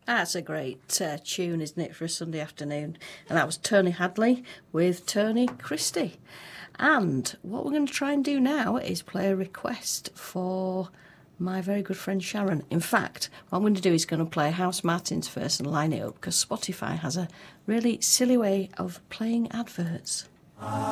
That's a great tune, isn't it, for a Sunday afternoon? And that was Tony Hadley with Tony Christie. And what we're going to try and do now is play a request for my very good friend Sharon. In fact, what I'm going to do is going to play House Martins first and line it up, because Spotify has a really silly way of playing adverts.